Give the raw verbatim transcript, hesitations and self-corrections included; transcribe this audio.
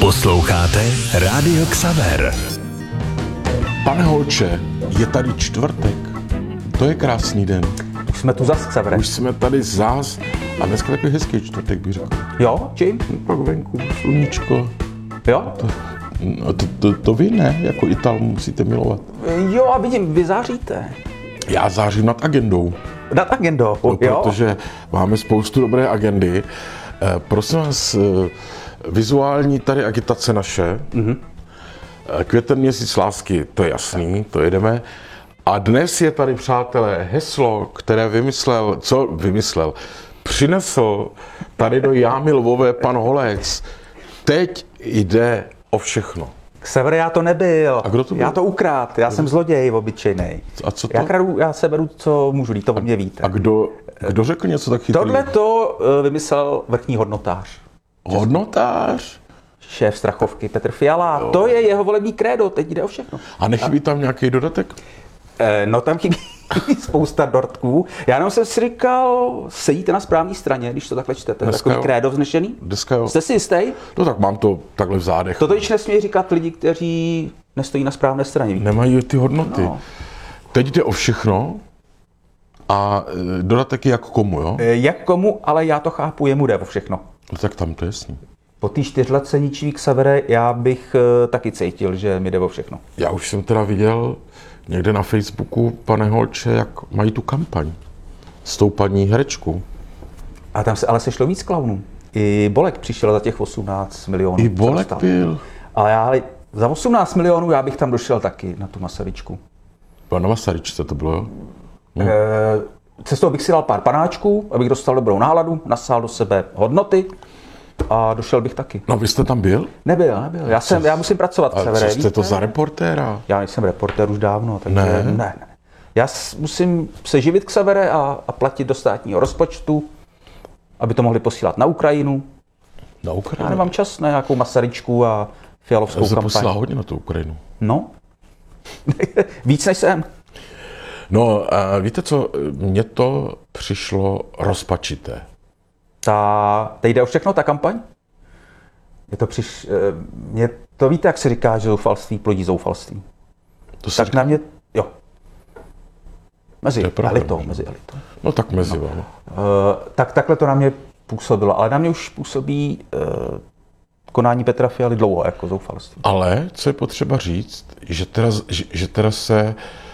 Posloucháte Rádio Xaver. Pane Holče, je tady čtvrtek. To je krásný den. Už jsme tu zas, Xavere. Už jsme tady zás. A dneska takový hezký čtvrtek, bych řekl. Jo, čím? Pak venku, sluníčko. Jo? To, no, to, to, to vy ne, jako Ital musíte milovat. Jo, a vidím, vy záříte. Já zářím nad agendou. Nad agendou, No, jo? protože máme spoustu dobré agendy. E, prosím vás, e, vizuální tady agitace naše. Mm-hmm. E, květen měsíc lásky, to je jasný, to jedeme. A dnes je tady, přátelé, heslo, které vymyslel, co vymyslel, přinesl tady do Jámy Lvové pan Holec. Teď jde o všechno. Xavere, já to nebyl. A kdo to byl? Já to ukrát, já jsem zloděj obyčejnej. A co to? Já kradu, já se beru, co můžu, to mě víte. A kdo, kdo řekl něco tak chytrý? Tohle to uh, vymyslel vrchní hodnotář. Hodnotář? Šéf Strachovky Petr Fiala. Jo. To je jeho volební krédo, teď jde o všechno. A nechybí tam nějaký dodatek? E, no tam chybí spousta dortků. Já jenom jsem si říkal, sedíte na správné straně, když to takhle čtete. Dneska Takový jo. krédo vznešený. Dneska jo. Jste si jistý? No tak mám to takhle v zádech. To totiž nesmí říkat lidi, kteří nestojí na správné straně. Víte? Nemají ty hodnoty. No. Teď jde o všechno a e, dodatek je jak komu, jo? E, Jak komu, ale já to chápu, jemu jde o všechno. No tak tam to je jasný. Po té čtyřletce ničivý Xavere, já bych e, taky cítil, že mi jde o všechno. Já už jsem teda viděl někde na Facebooku, pane Holče, jak mají tu kampaň s tou paní herečkou. A tam se ale sešlo víc klaunů. I Bolek přišel za těch osmnáct milionů. I Bolek byl. Ale já za osmnáct milionů já bych tam došel taky na tu Masaryčku. Na Masaryčce to bylo, jo? No. E, cestou bych si dal pár panáčků, abych dostal dobrou náladu, nasál do sebe hodnoty a došel bych taky. No vy jste tam byl? Nebyl, nebyl. Já, jsem, já musím pracovat. A Xavere, co jste to víte? za reportéra? Já nejsem reportér už dávno, takže Ne? ne. ne. Já s- musím se živit Xavere a, a platit do státního rozpočtu, aby to mohli posílat na Ukrajinu. Na Já Ukrajinu? nemám čas na nějakou Masaryčku a Fialovskou Já se kampaň. posílá hodně na tu Ukrajinu. No, víc než jsem. No, a víte co, mně to přišlo rozpačité. Ta, teď jde o všechno, ta kampaň? Je to přiš, mě to víte, jak se říká, že zoufalství plodí zoufalství. To se Tak říká, na mě, jo. Mezi To je pravda, elitou, možná. mezi elitou. no tak mezi vámi. Uh, tak takhle to na mě působilo, ale na mě už působí uh, konání Petra Fialy dlouho jako zoufalství. Ale co je potřeba říct, že teda, že, že teda se